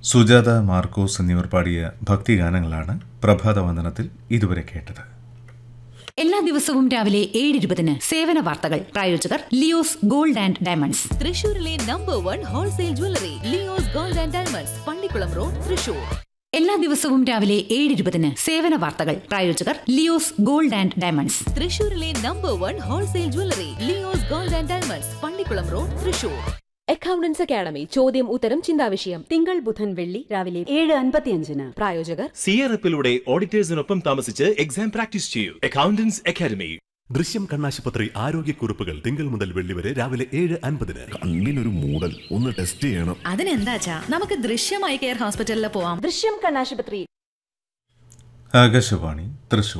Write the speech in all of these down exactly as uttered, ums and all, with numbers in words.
സുജാത മാർക്കോസ് എന്നിവർ പാടിയ ഭക്തിഗാനങ്ങളാണ് പ്രഭാതവന്ദനത്തിൽ ഇതുവരെ കേട്ടത്. എല്ലാ ദിവസവും രാവിലെ ഏഴ് ഇരുപതിന് സേവന വാർത്തകൾ. പ്രായോജകർ ലിയോസ് ഗോൾഡ് ആൻഡ് ഡയമണ്ട്സ്, തൃശൂരിലെ number one wholesale jewellery Leo's gold and diamonds, Pallikkulam road, Thrissur. എല്ലാ ദിവസവും രാവിലെ ഏഴ് ഇരുപതിന് സേവന വാർത്തകൾ. പ്രായോജകർ ലിയോസ് ഗോൾഡ് ആൻഡ് ഡയമണ്ട്സ്, തൃശൂരിലെ number one wholesale jewellery Leo's gold and diamonds, Pallikkulam road, Thrissur. Accountants academy ചോദ്യം ഉത്തരം ചിന്താവിഷയം തിങ്കൾ ബുധൻ വെള്ളി രാവിലെ ഏഴ് അൻപത്തിയഞ്ചിന്. പ്രായോജകർ സിയറപ്പിലൂടെ ഓഡിറ്റേഴ്സിനൊപ്പം താമസിച്ച് എക്സാം പ്രാക്ടീസ് ചെയ്യൂ. Accountants academy. ദൃശ്യം കണ്ണാശുപത്രി ആരോഗ്യക്കുറിപ്പുകൾ തിങ്കൾ മുതൽ വെള്ളി വരെ രാവിലെ ഏഴ് അൻപതിന്. കണ്ണിനൊരു മൂടൽ, ഒന്ന് ടെസ്റ്റ് ചെയ്യണം. അതിനെന്താച്ചാ നമുക്ക് ദൃശ്യമായി കെയർ ഹോസ്പിറ്റലിൽ പോവാം. ദൃശ്യം കണ്ണാശുപത്രി. ആകാശവാണി തൃശൂർ.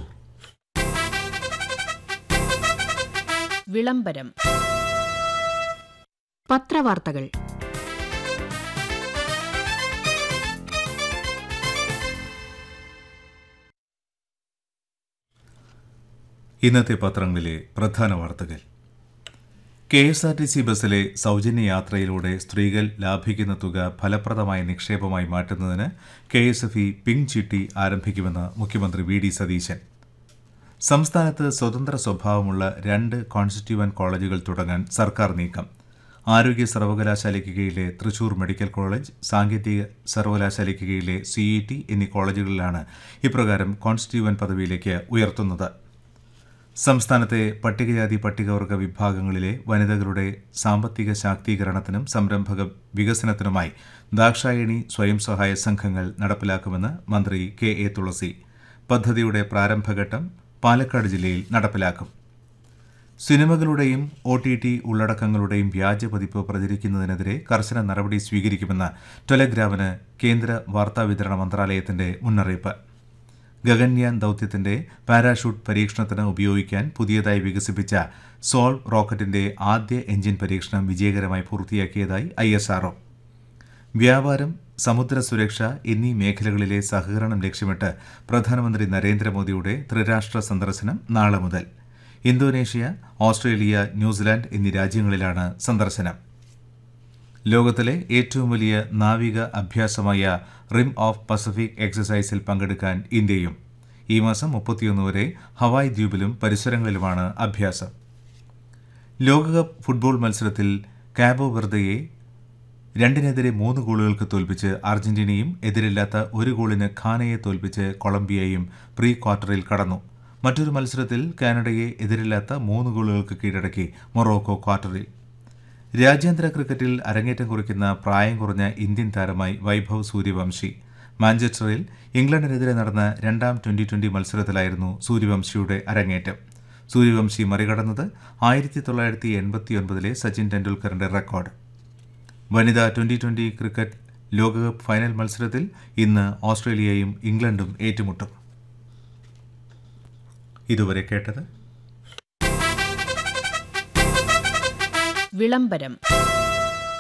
വിളംബരം. പത്രവാർത്തകൾ. ഇന്നത്തെ പത്രങ്ങളിലെ പ്രധാന വാർത്തകൾ. K S R T C ബസ്സിലെ സൗജന്യ യാത്രയിലൂടെ സ്ത്രീകൾ ലാഭിക്കുന്ന തുക ഫലപ്രദമായ നിക്ഷേപമായി മാറ്റുന്നതിന് K S F E pink ചിട്ടി ആരംഭിക്കുമെന്ന് മുഖ്യമന്ത്രി വി ഡി സതീശൻ. സംസ്ഥാനത്ത് സ്വതന്ത്ര സ്വഭാവമുള്ള രണ്ട് കോൺസ്റ്റിറ്റ്യൂവന്റ് കോളേജുകൾ തുടങ്ങാൻ സർക്കാർ നീക്കം. ആരോഗ്യ സർവകലാശാലയ്ക്ക് കീഴിലെ തൃശൂർ മെഡിക്കൽ കോളേജ്, സാങ്കേതിക സർവകലാശാലയ്ക്ക് കീഴിലെ സി ഇ ടി എന്നീ കോളേജുകളിലാണ് ഇപ്രകാരം കോൺസ്റ്റിറ്റ്യൂവന്റ് പദവിയിലേക്ക് ഉയർത്തുന്നത്. സംസ്ഥാനത്തെ പട്ടികജാതി പട്ടികവർഗ വിഭാഗങ്ങളിലെ വനിതകളുടെ സാമ്പത്തിക ശാക്തീകരണത്തിനും സംരംഭക വികസനത്തിനുമായി ദാക്ഷായണി സ്വയം സഹായ സംഘങ്ങൾ നടപ്പിലാക്കുമെന്ന് മന്ത്രി കെ എ തുളസി. പദ്ധതിയുടെ പ്രാരംഭഘട്ടം പാലക്കാട് ജില്ലയിൽ നടപ്പിലാക്കും. സിനിമകളുടെയും ഒ ടി ടി ഉള്ളടക്കങ്ങളുടെയും വ്യാജപതിപ്പ് പ്രചരിക്കുന്നതിനെതിരെ കർശന നടപടി സ്വീകരിക്കുമെന്ന് ടെലഗ്രാമിന് കേന്ദ്ര വാർത്താവിതരണ മന്ത്രാലയത്തിന്റെ മുന്നറിയിപ്പ്. ഗഗൻയാൻ ദൌത്യത്തിന്റെ പാരാഷൂട്ട് പരീക്ഷണത്തിന് ഉപയോഗിക്കാൻ പുതിയതായി വികസിപ്പിച്ച സോൾവ് റോക്കറ്റിന്റെ ആദ്യ എഞ്ചിൻ പരീക്ഷണം വിജയകരമായി പൂർത്തിയാക്കിയതായി ഐ എസ് ആർ ഒ. വ്യാപാരം, സമുദ്ര സുരക്ഷ എന്നീ മേഖലകളിലെ സഹകരണം ലക്ഷ്യമിട്ട് പ്രധാനമന്ത്രി നരേന്ദ്രമോദിയുടെ ത്രിരാഷ്ട്ര സന്ദർശനം നാളെ മുതൽ. ഇന്തോനേഷ്യ, ഓസ്ട്രേലിയ, ന്യൂസിലാൻഡ് എന്നീ രാജ്യങ്ങളിലാണ് സന്ദർശനം. ലോകത്തിലെ ഏറ്റവും വലിയ നാവിക അഭ്യാസമായ റിം ഓഫ് പസഫിക് എക്സസൈസിൽ പങ്കെടുക്കാൻ ഇന്ത്യയും. ഈ മാസം മുപ്പത്തിയൊന്ന് വരെ ഹവായ് ദ്വീപിലും പരിസരങ്ങളിലുമാണ് അഭ്യാസം. ലോകകപ്പ് ഫുട്ബോൾ മത്സരത്തിൽ കാബോ വെർദയെ രണ്ടിനെതിരെ മൂന്ന് ഗോളുകൾക്ക് തോൽപ്പിച്ച് അർജന്റീനയും എതിരില്ലാത്ത ഒരു ഗോളിന് ഘാനയെ തോൽപ്പിച്ച് കൊളംബിയയും പ്രീ ക്വാർട്ടറിൽ കടന്നു. മറ്റൊരു മത്സരത്തിൽ കാനഡയെ എതിരില്ലാത്ത മൂന്ന് ഗോളുകൾക്ക് കീഴടക്കി മൊറോക്കോ ക്വാർട്ടറിൽ. രാജ്യാന്തര ക്രിക്കറ്റിൽ അരങ്ങേറ്റം കുറിക്കുന്ന പ്രായം കുറഞ്ഞ ഇന്ത്യൻ താരമായി വൈഭവ് സൂര്യവംശി. മാഞ്ചസ്റ്ററിൽ ഇംഗ്ലണ്ടിനെതിരെ നടന്ന രണ്ടാം ട്വന്റി ട്വന്റി മത്സരത്തിലായിരുന്നു സൂര്യവംശിയുടെ അരങ്ങേറ്റം. സൂര്യവംശി മറികടന്നത് ആയിരത്തി തൊള്ളായിരത്തി എൺപത്തിയൊൻപതിലെ സച്ചിൻ ടെണ്ടുൽക്കറിന്റെ റെക്കോർഡ്. വനിതാ ട്വന്റി ട്വന്റി ക്രിക്കറ്റ് ലോകകപ്പ് ഫൈനൽ മത്സരത്തിൽ ഇന്ന് ഓസ്ട്രേലിയയും ഇംഗ്ലണ്ടും ഏറ്റുമുട്ടും. ഇതുവരെ കേട്ടത് വിളംബരം.